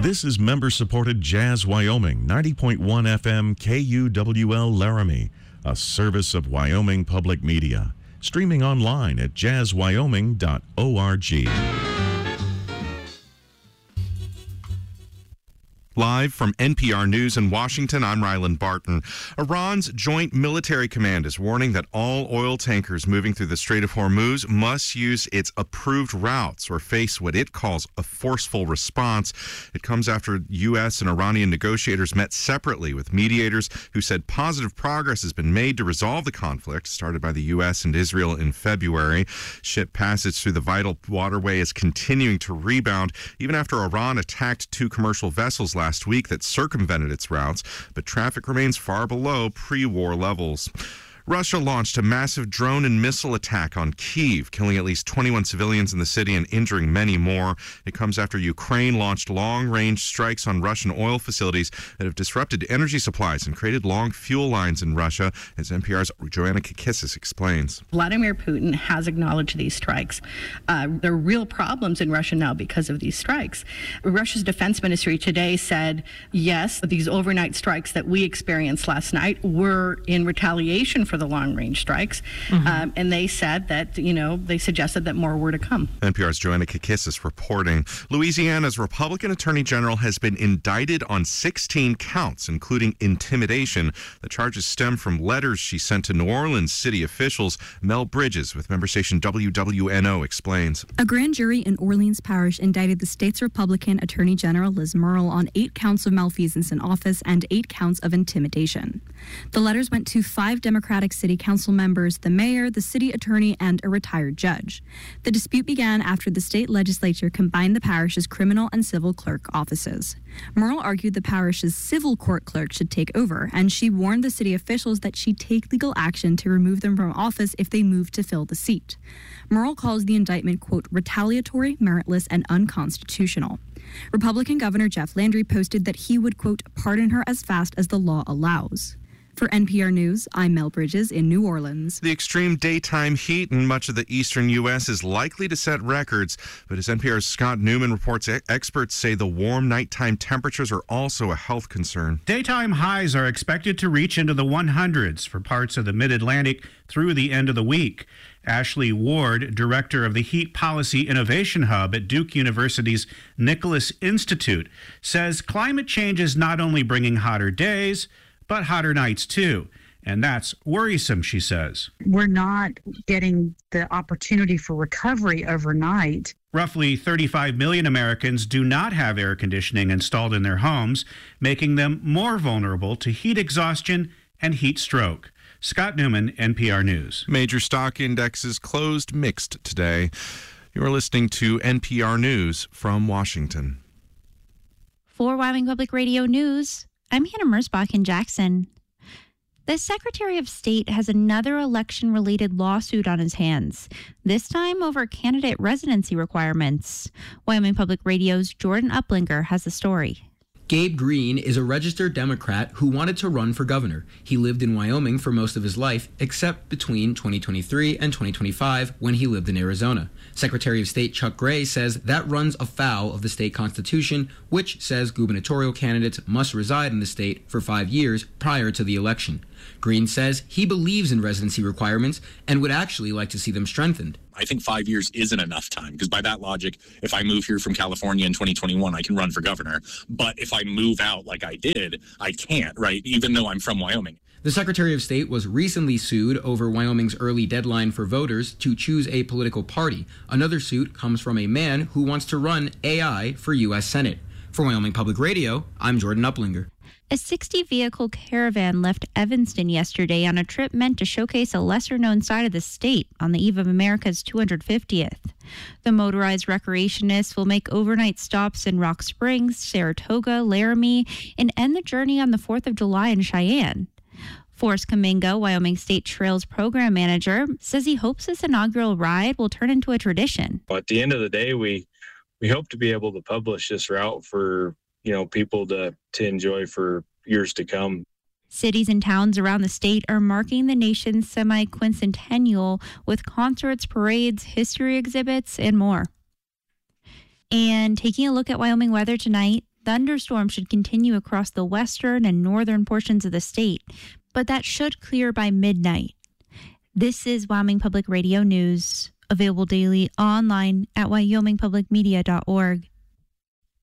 This is member-supported Jazz Wyoming, 90.1 FM KUWL Laramie, a service of Wyoming Public Media. Streaming online at jazzwyoming.org. Live from NPR News in Washington, I'm Ryland Barton. Iran's Joint Military Command is warning that all oil tankers moving through the Strait of Hormuz must use its approved routes or face what it calls a forceful response. It comes after U.S. and Iranian negotiators met separately with mediators who said positive progress has been made to resolve the conflict started by the U.S. and Israel in February. Ship passage through the vital waterway is continuing to rebound, even after Iran attacked two commercial vessels last week that circumvented its routes, but traffic remains far below pre-war levels. Russia launched a massive drone and missile attack on Kyiv, killing at least 21 civilians in the city and injuring many more. It comes after Ukraine launched long-range strikes on Russian oil facilities that have disrupted energy supplies and created long fuel lines in Russia, as NPR's Joanna Kakissis explains. Vladimir Putin has acknowledged these strikes. There are real problems in Russia now because of these strikes. Russia's defense ministry today said, yes, these overnight strikes that we experienced last night were in retaliation for the long-range strikes, and they said that, they suggested that more were to come. NPR's Joanna Kakissis reporting. Louisiana's Republican Attorney General has been indicted on 16 counts, including intimidation. The charges stem from letters she sent to New Orleans city officials. Mel Bridges with member station WWNO explains. A grand jury in Orleans Parish indicted the state's Republican Attorney General Liz Murrill on 8 counts of malfeasance in office and 8 counts of intimidation. The letters went to 5 Democratic city council members, the mayor, the city attorney, and a retired judge. The dispute began after the state legislature combined the parish's criminal and civil clerk offices. Murrill argued the parish's civil court clerk should take over, and she warned the city officials that she'd take legal action to remove them from office if they moved to fill the seat. Murrill calls the indictment, quote, retaliatory, meritless, and unconstitutional. Republican Governor Jeff Landry posted that he would, quote, pardon her as fast as the law allows. For NPR News, I'm Mel Bridges in New Orleans. The extreme daytime heat in much of the eastern U.S. is likely to set records, but as NPR's Scott Newman reports, experts say the warm nighttime temperatures are also a health concern. Daytime highs are expected to reach into the 100s for parts of the Mid-Atlantic through the end of the week. Ashley Ward, director of the Heat Policy Innovation Hub at Duke University's Nicholas Institute, says climate change is not only bringing hotter days, but hotter nights too. And that's worrisome, she says. We're not getting the opportunity for recovery overnight. Roughly 35 million Americans do not have air conditioning installed in their homes, making them more vulnerable to heat exhaustion and heat stroke. Scott Newman, NPR News. Major stock indexes closed mixed today. You're listening to NPR News from Washington. For Wyoming Public Radio News, I'm Hannah Mersbach in Jackson. The Secretary of State has another election-related lawsuit on his hands, this time over candidate residency requirements. Wyoming Public Radio's Jordan Uplinger has the story. Gabe Green is a registered Democrat who wanted to run for governor. He lived in Wyoming for most of his life, except between 2023 and 2025 when he lived in Arizona. Secretary of State Chuck Gray says that runs afoul of the state constitution, which says gubernatorial candidates must reside in the state for 5 years prior to the election. Green says he believes in residency requirements and would actually like to see them strengthened. I think 5 years isn't enough time, because by that logic, if I move here from California in 2021, I can run for governor. But if I move out like I did, I can't, right? Even though I'm from Wyoming. The Secretary of State was recently sued over Wyoming's early deadline for voters to choose a political party. Another suit comes from a man who wants to run AI for U.S. Senate. For Wyoming Public Radio, I'm Jordan Uplinger. A 60-vehicle caravan left Evanston yesterday on a trip meant to showcase a lesser-known side of the state on the eve of America's 250th. The motorized recreationists will make overnight stops in Rock Springs, Saratoga, Laramie, and end the journey on the 4th of July in Cheyenne. Forrest Kaminga, Wyoming State Trails Program Manager, says he hopes this inaugural ride will turn into a tradition. At the end of the day, we hope to be able to publish this route for people to enjoy for years to come. Cities and towns around the state are marking the nation's semi-quincentennial with concerts, parades, history exhibits, and more. And taking a look at Wyoming weather tonight, the thunderstorms should continue across the western and northern portions of the state, but that should clear by midnight. This is Wyoming Public Radio News, available daily online at wyomingpublicmedia.org.